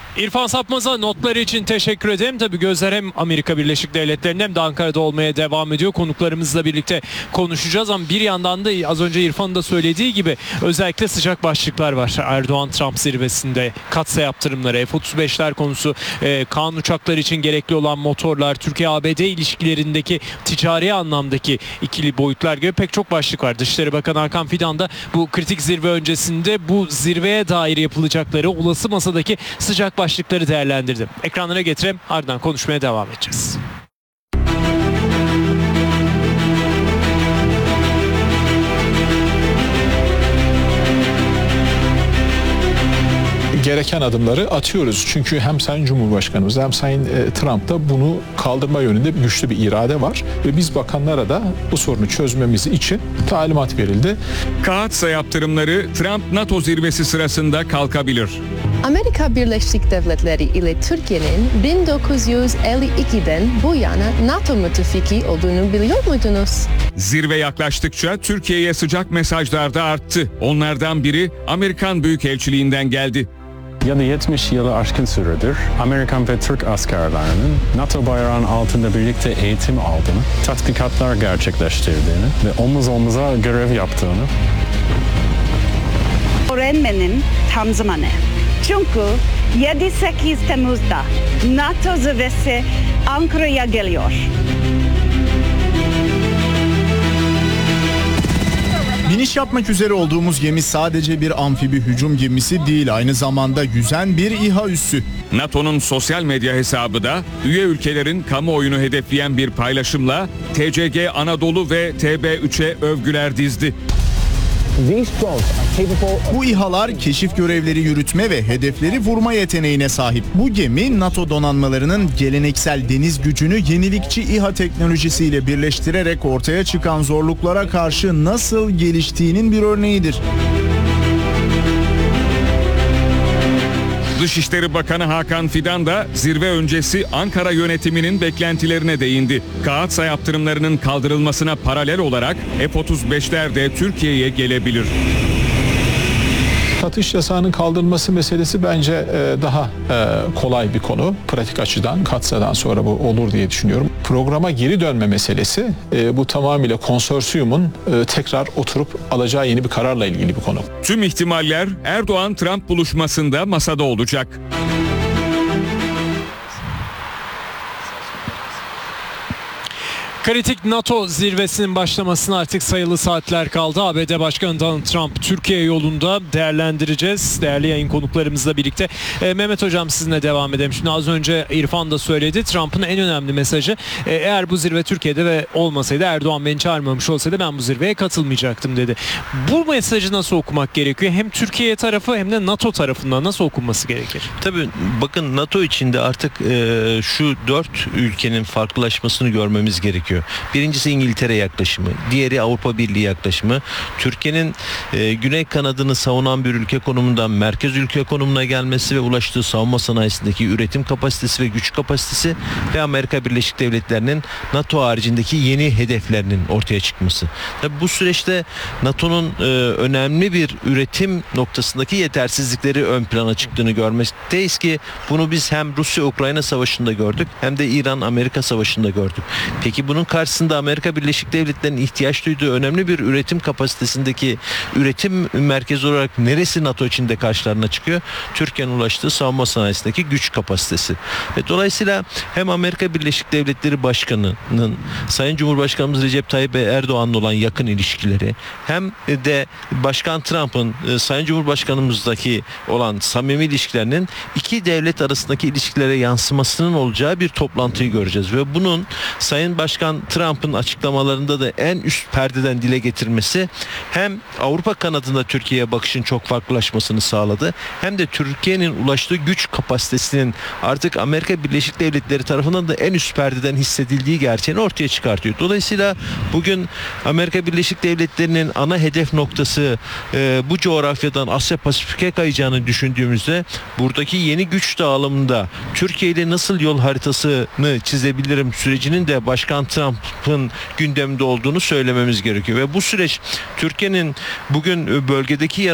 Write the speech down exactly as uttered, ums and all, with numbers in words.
İrfan Sapmaz'a notları için teşekkür ederim. Tabii gözler hem Amerika Birleşik Devletleri'nde hem de Ankara'da olmaya devam ediyor. Konuklarımızla birlikte konuşacağız ama bir yandan da az önce İrfan'ın da söylediği gibi özellikle sıcak başlıklar var. Erdoğan-Trump zirvesinde katsa yaptırımları, F otuz beşler konusu, e, Kaan uçaklar için gerekli olan motorlar, Türkiye-A B D ilişkilerindeki ticari anlamdaki ikili boyutlar gibi pek çok başlık var. Dışişleri Bakanı Hakan Fidan da bu kritik zirve öncesinde bu zirveye dair yapılacakları olası masadaki sıcak başlıkları değerlendirdim. Ekranlara getireyim, ardından konuşmaya devam edeceğiz. Gereken adımları atıyoruz. Çünkü hem Sayın Cumhurbaşkanımız hem Sayın Trump'ta bunu kaldırma yönünde güçlü bir irade var. Ve biz bakanlara da bu sorunu çözmemiz için talimat verildi. Katsa yaptırımları Trump NATO zirvesi sırasında kalkabilir. Amerika Birleşik Devletleri ile Türkiye'nin bin dokuz yüz elli ikiden bu yana NATO müttefiki olduğunu biliyor muydunuz? Zirve yaklaştıkça Türkiye'ye sıcak mesajlar da arttı. Onlardan biri Amerikan Büyükelçiliğinden geldi. Ya da yetmiş yılı aşkın süredir Amerikan ve Türk askerlerinin NATO bayrağının altında birlikte eğitim aldığını, tatbikatlar gerçekleştirdiğini ve omuz omuza görev yaptığını. Öğrenmenin tam zamanı. Çünkü yedi sekiz Temmuz'da NATO zirvesi Ankara'ya geliyor. Biniş yapmak üzere olduğumuz gemi sadece bir amfibi hücum gemisi değil, aynı zamanda yüzen bir İHA üssü. NATO'nun sosyal medya hesabı da üye ülkelerin kamuoyunu hedefleyen bir paylaşımla T C G Anadolu ve T B üçe övgüler dizdi. Bu İHA'lar keşif görevleri yürütme ve hedefleri vurma yeteneğine sahip. Bu gemi NATO donanmalarının geleneksel deniz gücünü yenilikçi İHA teknolojisiyle birleştirerek ortaya çıkan zorluklara karşı nasıl geliştiğinin bir örneğidir. Dışişleri Bakanı Hakan Fidan da zirve öncesi Ankara yönetiminin beklentilerine değindi. Katsa yaptırımlarının kaldırılmasına paralel olarak F otuz beşler de Türkiye'ye gelebilir. Satış yasağının kaldırılması meselesi bence daha kolay bir konu. Pratik açıdan Katsa'dan sonra bu olur diye düşünüyorum. Programa geri dönme meselesi bu tamamıyla konsorsiyumun tekrar oturup alacağı yeni bir kararla ilgili bir konu. Tüm ihtimaller Erdoğan-Trump buluşmasında masada olacak. Kritik NATO zirvesinin başlamasına artık sayılı saatler kaldı. A B D Başkanı Donald Trump Türkiye yolunda değerlendireceğiz. Değerli yayın konuklarımızla birlikte. E, Mehmet Hocam sizinle devam edelim. Şimdi az önce İrfan da söyledi. Trump'ın en önemli mesajı e, eğer bu zirve Türkiye'de ve olmasaydı, Erdoğan beni çağırmamış olsaydı ben bu zirveye katılmayacaktım dedi. Bu mesajı nasıl okumak gerekiyor? Hem Türkiye tarafı hem de NATO tarafından nasıl okunması gerekir? Tabii bakın, NATO içinde artık e, şu dört ülkenin farklılaşmasını görmemiz gerekiyor. Birincisi İngiltere yaklaşımı, diğeri Avrupa Birliği yaklaşımı. Türkiye'nin e, güney kanadını savunan bir ülke konumundan merkez ülke konumuna gelmesi ve ulaştığı savunma sanayisindeki üretim kapasitesi ve güç kapasitesi ve Amerika Birleşik Devletleri'nin NATO haricindeki yeni hedeflerinin ortaya çıkması. Tabii bu süreçte NATO'nun e, önemli bir üretim noktasındaki yetersizlikleri ön plana çıktığını görmekteyiz ki bunu biz hem Rusya-Ukrayna savaşında gördük hem de İran-Amerika savaşında gördük. Peki bunun karşısında Amerika Birleşik Devletleri'nin ihtiyaç duyduğu önemli bir üretim kapasitesindeki üretim merkezi olarak neresi NATO içinde karşılarına çıkıyor? Türkiye'nin ulaştığı savunma sanayisindeki güç kapasitesi. Ve dolayısıyla hem Amerika Birleşik Devletleri Başkanı'nın Sayın Cumhurbaşkanımız Recep Tayyip Erdoğan'la olan yakın ilişkileri, hem de Başkan Trump'ın Sayın Cumhurbaşkanımızdaki olan samimi ilişkilerinin iki devlet arasındaki ilişkilere yansımasının olacağı bir toplantıyı göreceğiz. Ve bunun Sayın Başkan Trump'ın açıklamalarında da en üst perdeden dile getirmesi hem Avrupa kanadında Türkiye'ye bakışın çok farklılaşmasını sağladı, hem de Türkiye'nin ulaştığı güç kapasitesinin artık Amerika Birleşik Devletleri tarafından da en üst perdeden hissedildiği gerçeğini ortaya çıkartıyor. Dolayısıyla bugün Amerika Birleşik Devletleri'nin ana hedef noktası e, bu coğrafyadan Asya Pasifik'e kayacağını düşündüğümüzde buradaki yeni güç dağılımında Türkiye ile nasıl yol haritasını çizebilirim sürecinin de Başkan Trump'ın gündeminde olduğunu söylememiz gerekiyor. Ve bu süreç Türkiye'nin bugün bölgedeki